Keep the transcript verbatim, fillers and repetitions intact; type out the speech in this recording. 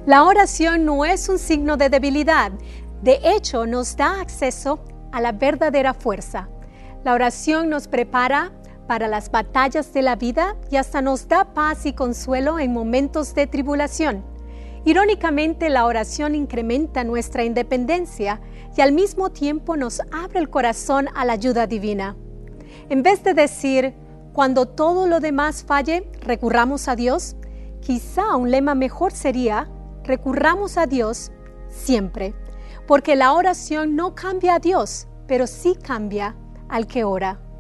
La oración no es un signo de debilidad. De hecho, nos da acceso a la verdadera fuerza. La oración nos prepara para las batallas de la vida y hasta nos da paz y consuelo en momentos de tribulación. Irónicamente, la oración incrementa nuestra independencia y al mismo tiempo nos abre el corazón a la ayuda divina. En vez de decir, cuando todo lo demás falle, recurramos a Dios, quizá un lema mejor sería, recurramos a Dios siempre, porque la oración no cambia a Dios, pero sí cambia al que ora.